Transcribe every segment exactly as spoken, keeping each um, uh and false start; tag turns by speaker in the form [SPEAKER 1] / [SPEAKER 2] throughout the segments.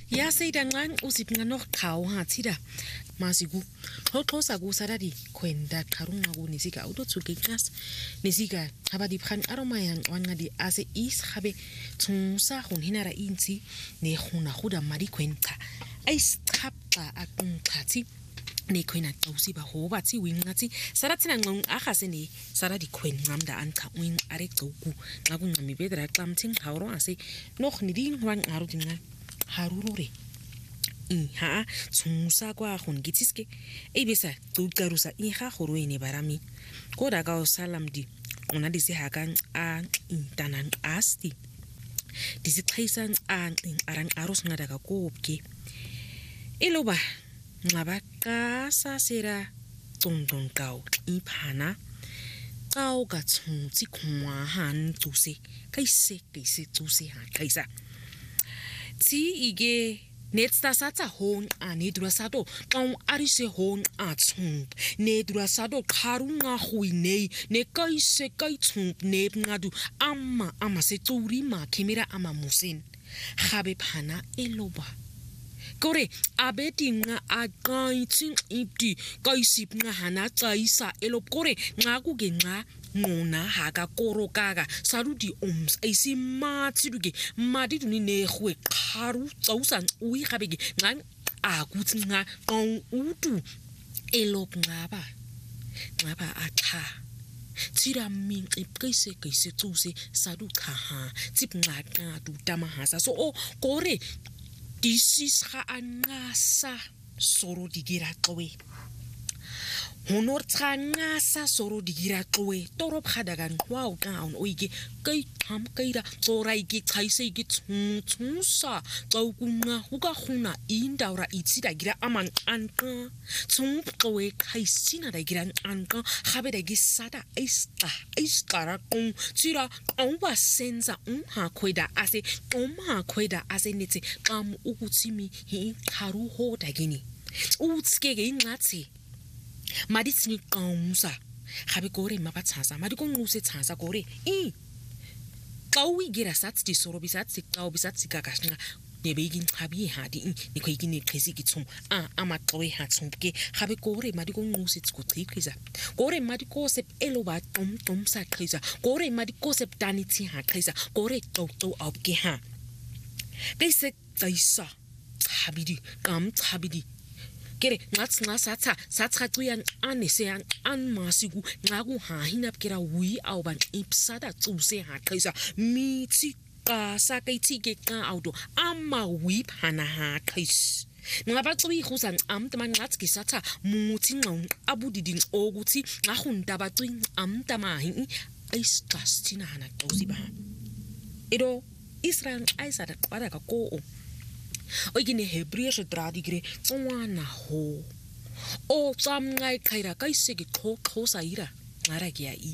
[SPEAKER 1] Ya seyidangqan uziphinga noqhawu ngathida masiku xoxosa kusaradi kwenda qarunqa kunisika utotsuke qas nisika abadi phan aromayan wanqadi ase is habe tsusa hunhinara insi ne khuna khuda mari kwenta ais khapqa aqunqathi ne khona xawusi ba hoba thi winqathi sarathina nqong akhase ne saradi khwenqamda anqa win areqoku xa kunqami bedra xamthin khawro ase noq niding wan arudinga harurore iha tsusa kwa khungitiske ebesa tukarusa iha khoroene barami koda ka salamdi ona dise hakan a intanan asti dise xaisan a arang aros ngada ka kopke eloba ngaba qasa sera tongdong kau iphana kau ka tsuntsi khwa han tsuse kaise kaise tsuse ha kaisa ti ige netsta satsa hon anidura sato tong arise hon atsung nedura sato kharunga khuinei ne kaise kaitsung ne ngadu amma ama se tsuri ma khimera ama musin khabe phana eloba kore abeti nga aqaitsin ipti kaisip nga hana tsaisa elop kore nga ku ke nga ngona haka korokaka sarudi oms aisimatsiduke madiduni ne khwe kharu tsausan ui khabeke nga akuthi nga qong utu elop ngaba ngaba atha tsira min ipkese kese tsuse sadu kha tsip nga ka tu tamahasa so o kore disis ga anasa soro digira tlowe honor tsangasa soro digira tlowe torop khadagan wow down oike kai tham kaira tsorai ke tsaise ke tsusa tsaukunga huka khuna indaura itsida gira aman anka tsum tlowe khaisina da gira anka khabe da gisada iska iskara kong tsira qomba senza umha khoida ase umha khoida ase nitse qam ukutsimi hi kharu ho dagini utske ke ingathi maditsini qomsa khabe gore mabatsaza madikonquse tsaza gore i qawi gira satsi disoro bisatsi qawi bisatsi kakashna nebegin khabi hadi nikhuyikini qhisi kitsum a amaxwe hatsumke khabe gore madikonquse tsikuthiqiza gore madikose eloba tom tom sa qhiza gore madikose danitsi ha qhiza gore xoxo awke ha kayse tsaisa tshabidi qam tshabidi kere ngats ngasatha satsaqhuyan aneseyan anmasiku ngaku ha hinapkera wi awban ipsada tsuse ha qhisa mitsi qasa kayithike qa awdo ama wi phana ha qhis ngabaxwi khusa amtama ngatsi satha muthi ngqong abudiding okuthi ngahunda bacwi amtama hi aisqastina hana qosiba edo Israel aisada qara ka ko oigine Hebreëse dradigre tswana ho o tsamngai khaira kaise ke xhoxhosa ira ngara ke ya i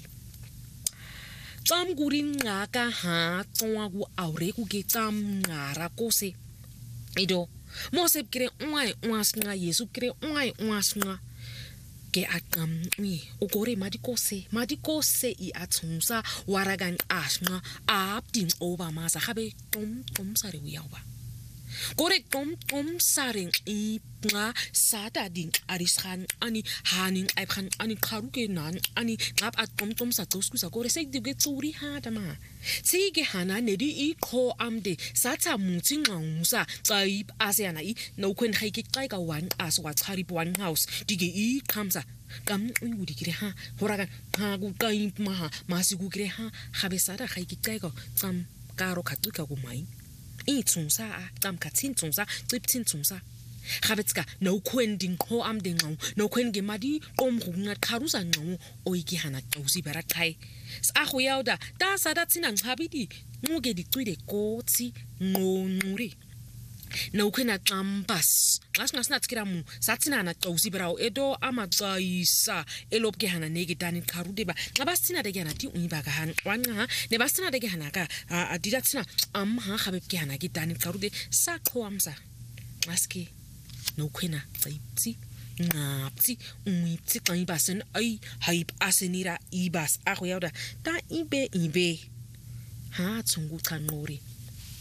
[SPEAKER 1] tsam gurin ngaka ha tswa ku aure ku ke tsam ngara kose edo mose kre ngwai ngwasnga yesu kre ngwai ngwasnga ke aqam wi ukore madikose madikose I atsumsa waragan asnga abding oba masa habe tom tom sare uyawa kore tom tom saring ipnga sada ding arishan ani haning aiphan ani kharuke nan ani ngap at tom tom sa toskusa kore sekdige tsuri hada ma sige hana nedi I kho amde satha muthi ngawusa tsaip asiana I no khwen khaike qaika wan as wa chari one house dige I khamsa kam uyudikire ha horaga ha ku kaim ma masiku kire ha khabe sada khaike qaika tsam karo khatuka ku mai I tsungsa a tam katsin tsungsa tsiptsin tsungsa khabetska no kwending kho amding ngau no kwenge madi komrunga kharusa ngau oiki hana tawsi bara khai sa go yauda ta sada tsina nghabidi nguge dicwide kotsi ngonuri no kwena tambas ngasina tsikira mu satsina na tawsi bara edo amaqaisa elopke hana nege dani kharudeba ngabasina de yana ti uniba ka han wanga ne basina de hana ka adidatsina am ha khabebke hana ke dani kharude sa khwamsa maski no kwena tsaipsi ngapsi umipsi qaibasen ai haib asenira ibas agoyauda ta ibe ibe ha tsungu tsanori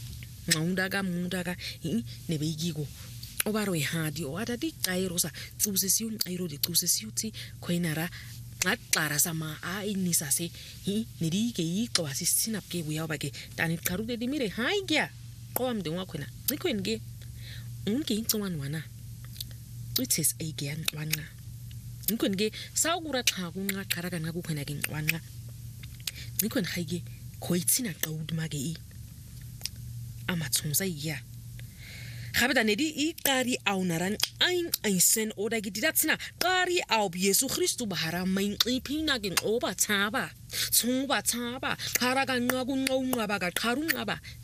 [SPEAKER 1] ncaunda ka muda ka ne beyigo obaro ihadi o ada di cairo sa tsuse siu cairo di tsuse siu tsi khoinara ngaqara sama a inisa se hi ne di ke iqwa sisina ke buya ba ke tani qarude di mire hayi kya qowam de ngakhona ikweni ke unke incwani wana uthis ege yanqwanqa ikweni ke sawukura xa kunqa qara kanqa kukhona ke nqwanqa ikweni hayike khoitsina qawudi make i amathunsa iya Habeda nedi I qari au naran ain aisen oda gidatsina qari au Yesu Christu bahara main ipina gen oba thaba tsuba thaba qara kanqa kunqa ba ka qarunqa ba